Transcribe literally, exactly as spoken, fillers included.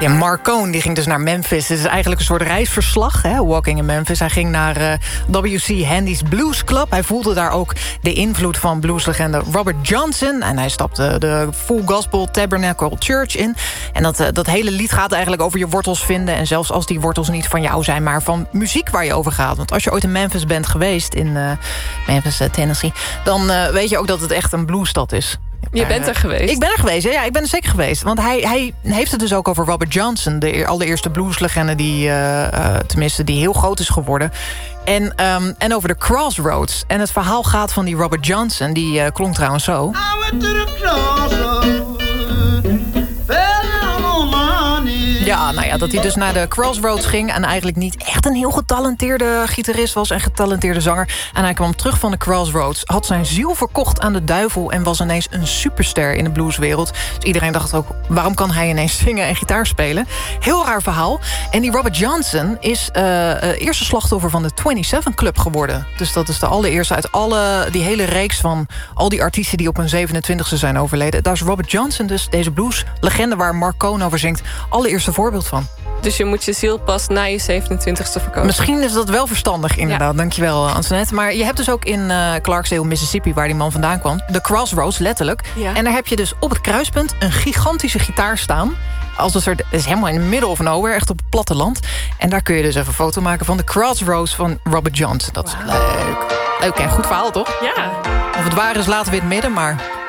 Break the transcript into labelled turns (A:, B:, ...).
A: Ja, Marcone die ging dus naar Memphis. Het is eigenlijk een soort reisverslag, hè? Walking in Memphis. Hij ging naar uh, W C Handy's Blues Club. Hij voelde daar ook de invloed van blueslegende Robert Johnson. En hij stapte de Full Gospel Tabernacle Church in. En dat, uh, dat hele lied gaat eigenlijk over je wortels vinden. En zelfs als die wortels niet van jou zijn, maar van muziek waar je over gaat. Want als je ooit in Memphis bent geweest, in uh, Memphis, uh, Tennessee... dan uh, weet je ook dat het echt een bluesstad is.
B: Je bent er geweest?
A: Ik ben er geweest, ja, ik ben er zeker geweest. Want hij, hij heeft het dus ook over Robert Johnson... de allereerste blueslegende die, uh, uh, tenminste, die heel groot is geworden. En, um, en over de Crossroads. En het verhaal gaat van die Robert Johnson... die uh, klonk trouwens zo... I went to the crossroads. Ja, nou ja, dat hij dus naar de Crossroads ging... en eigenlijk niet echt een heel getalenteerde gitarist was... en getalenteerde zanger. En hij kwam terug van de Crossroads... had zijn ziel verkocht aan de duivel... en was ineens een superster in de blueswereld. Dus iedereen dacht ook, waarom kan hij ineens zingen en gitaar spelen? Heel raar verhaal. En die Robert Johnson is uh, uh, eerste slachtoffer van de zevenentwintig Club geworden. Dus dat is de allereerste uit alle, die hele reeks van... al die artiesten die op hun zevenentwintigste zijn overleden. Daar is Robert Johnson dus, deze blueslegende... waar Marcone over zingt, allereerste voorbeeld van.
B: Dus je moet je ziel pas na je zevenentwintigste verkopen.
A: Misschien is dat wel verstandig, inderdaad. Ja. Dankjewel, Antoinette. Maar je hebt dus ook in uh, Clarksdale, Mississippi... waar die man vandaan kwam, de Crossroads, letterlijk. Ja. En daar heb je dus op het kruispunt een gigantische gitaar staan... Als een soort, het is helemaal in the middle of nowhere, echt op het platteland. En daar kun je dus even een foto maken van de Crossroads van Robert Johnson. Dat is wow. leuk. Leuk en goed verhaal, toch?
B: Ja.
A: Of het waar is, laten we in het midden, maar...